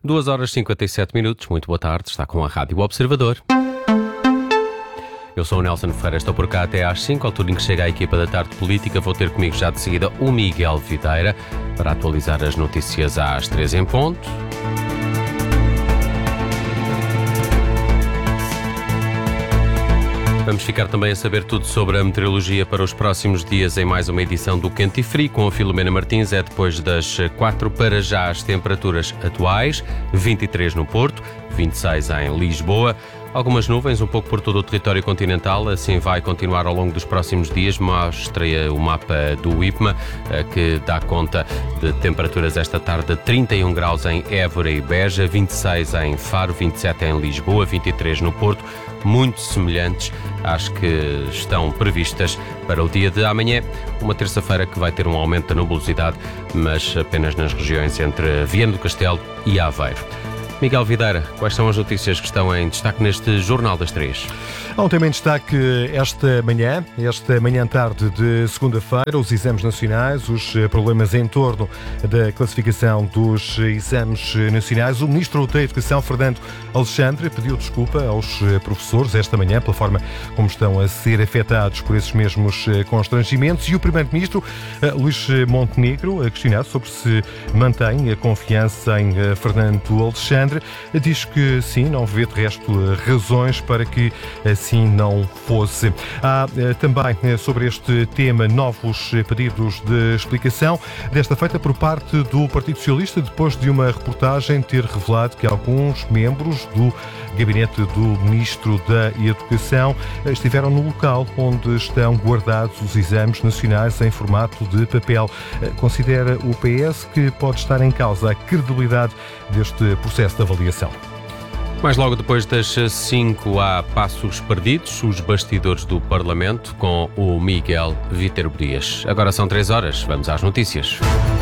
2h57. Muito boa tarde, está com a Rádio Observador. Eu sou o Nelson Ferreira, estou por cá até às 5, altura em que chega a equipa da Tarde Política. Vou ter comigo já de seguida o Miguel Videira para atualizar as notícias às 3 em ponto. Vamos ficar também a saber tudo sobre a meteorologia para os próximos dias em mais uma edição do Quente e Frio com a Filomena Martins. É depois das 4 para já as temperaturas atuais, 23 no Porto, 26 em Lisboa. Algumas nuvens, um pouco por todo o território continental, assim vai continuar ao longo dos próximos dias. Mostra o mapa do IPMA, que dá conta de temperaturas esta tarde, 31 graus em Évora e Beja, 26 em Faro, 27 em Lisboa, 23 no Porto, muito semelhantes às que estão previstas para o dia de amanhã, uma terça-feira que vai ter um aumento da nebulosidade, mas apenas nas regiões entre Viana do Castelo e Aveiro. Miguel Videira, quais são as notícias que estão em destaque neste Jornal das 3? Há um tema em destaque esta manhã-tarde de segunda-feira, os exames nacionais, os problemas em torno da classificação dos exames nacionais. O Ministro da Educação, Fernando Alexandre, pediu desculpa aos professores esta manhã pela forma como estão a ser afetados por esses mesmos constrangimentos, e o Primeiro-Ministro, Luís Montenegro, questionado sobre se mantém a confiança em Fernando Alexandre, diz que sim, não vê de resto razões para que assim não fosse. Há também sobre este tema novos pedidos de explicação, desta feita por parte do Partido Socialista, depois de uma reportagem ter revelado que alguns membros do gabinete do Ministro da Educação estiveram no local onde estão guardados os exames nacionais em formato de papel. Considera o PS que pode estar em causa a credibilidade deste processo de avaliação. Mais logo depois das 5 há Passos Perdidos, os bastidores do Parlamento, com o Miguel Viterbo Dias. Agora são 3 horas, vamos às notícias.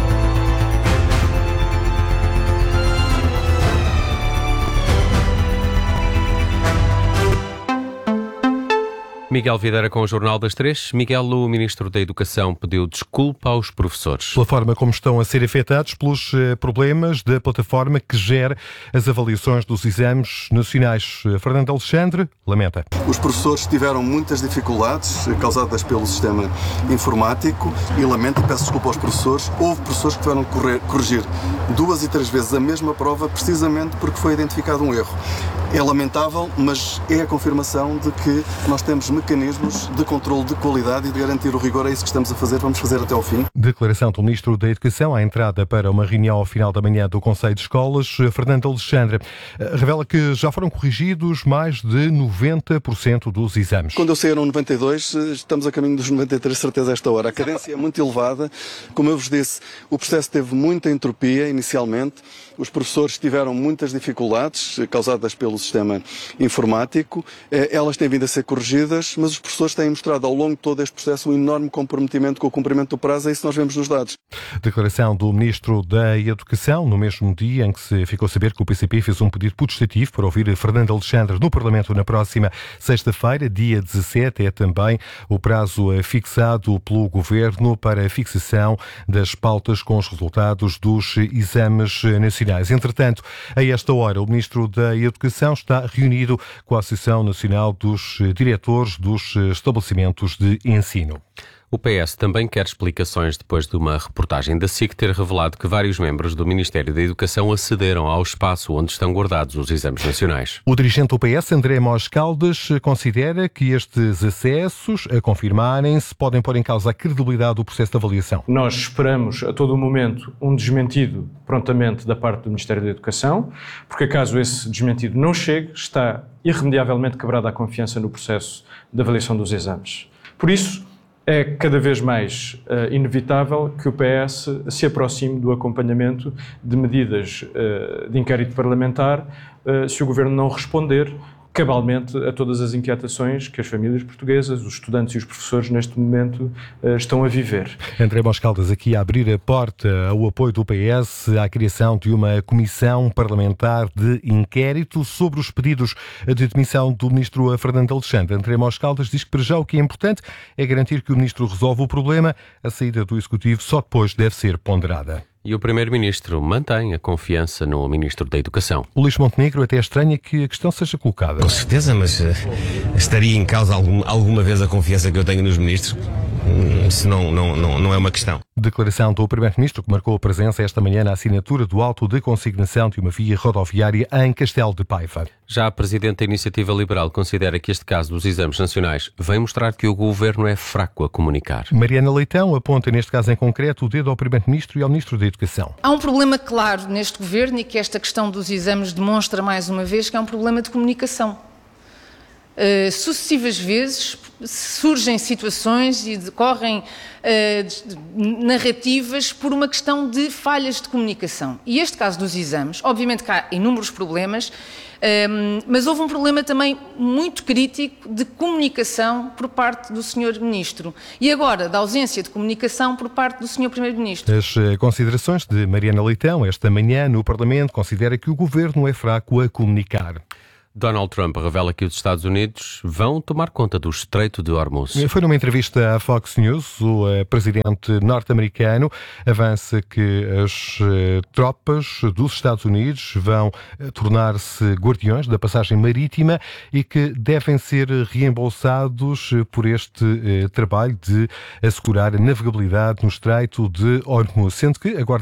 Miguel Videira com o Jornal das 3. Miguel, o Ministro da Educação, pediu desculpa aos professores. Pela forma como estão a ser afetados pelos problemas da plataforma que gera as avaliações dos exames nacionais. Fernando Alexandre lamenta. Os professores tiveram muitas dificuldades causadas pelo sistema informático e lamento e peço desculpa aos professores. Houve professores que tiveram que corrigir 2 e 3 vezes a mesma prova precisamente porque foi identificado um erro. É lamentável, mas é a confirmação de que nós temos mecanismos de controle de qualidade e de garantir o rigor. É isso que estamos a fazer, vamos fazer até ao fim. Declaração do Ministro da Educação à entrada para uma reunião ao final da manhã do Conselho de Escolas. Fernando Alexandre revela que já foram corrigidos mais de 90% dos exames. Quando eu saí eram 92, estamos a caminho dos 93, certeza, a esta hora. A cadência é muito elevada. Como eu vos disse, o processo teve muita entropia inicialmente. Os professores tiveram muitas dificuldades causadas pelo sistema informático. Elas têm vindo a ser corrigidas, mas os professores têm mostrado ao longo de todo este processo um enorme comprometimento com o cumprimento do prazo. É isso que nós vemos nos dados. Declaração do Ministro da Educação no mesmo dia em que se ficou a saber que o PCP fez um pedido putestativo para ouvir Fernando Alexandre no Parlamento na próxima sexta-feira, dia 17. É também o prazo fixado pelo Governo para a fixação das pautas com os resultados dos exames nacionais. Entretanto, a esta hora, o Ministro da Educação está reunido com a Associação Nacional dos Diretores dos Estabelecimentos de Ensino. O PS também quer explicações depois de uma reportagem da SIC ter revelado que vários membros do Ministério da Educação acederam ao espaço onde estão guardados os exames nacionais. O dirigente do PS, André Mós Caldas, considera que estes acessos, a confirmarem-se, podem pôr em causa a credibilidade do processo de avaliação. Nós esperamos a todo momento um desmentido prontamente da parte do Ministério da Educação, porque caso esse desmentido não chegue, está irremediavelmente quebrada a confiança no processo de avaliação dos exames. Por isso, é cada vez mais inevitável que o PS se aproxime do acompanhamento de medidas de inquérito parlamentar se o Governo não responder cabalmente a todas as inquietações que as famílias portuguesas, os estudantes e os professores neste momento estão a viver. André Mós Caldas aqui a abrir a porta ao apoio do PS à criação de uma comissão parlamentar de inquérito sobre os pedidos de demissão do Ministro Fernando Alexandre. André Mós Caldas diz que para já o que é importante é garantir que o Ministro resolve o problema. A saída do Executivo só depois deve ser ponderada. E o Primeiro-Ministro mantém a confiança no Ministro da Educação. O Luís Montenegro até estranha que a questão seja colocada. Com certeza, mas estaria em causa alguma vez a confiança que eu tenho nos ministros? Isso não é uma questão. Declaração do Primeiro-Ministro que marcou a presença esta manhã na assinatura do auto de consignação de uma via rodoviária em Castelo de Paiva. Já a Presidente da Iniciativa Liberal considera que este caso dos exames nacionais vem mostrar que o Governo é fraco a comunicar. Mariana Leitão aponta neste caso em concreto o dedo ao Primeiro-Ministro e ao Ministro da Educação. Há um problema claro neste Governo e que esta questão dos exames demonstra mais uma vez que é um problema de comunicação. Sucessivas vezes surgem situações e decorrem narrativas por uma questão de falhas de comunicação. E este caso dos exames, obviamente que há inúmeros problemas, mas houve um problema também muito crítico de comunicação por parte do Sr. Ministro e agora da ausência de comunicação por parte do Sr. Primeiro-Ministro. As considerações de Mariana Leitão esta manhã no Parlamento considera que o Governo é fraco a comunicar. Donald Trump revela que os Estados Unidos vão tomar conta do Estreito de Hormuz. Foi numa entrevista à Fox News, o presidente norte-americano avança que as tropas dos Estados Unidos vão tornar-se guardiões da passagem marítima e que devem ser reembolsados por este trabalho de assegurar a navegabilidade no Estreito de Hormuz, sendo que agora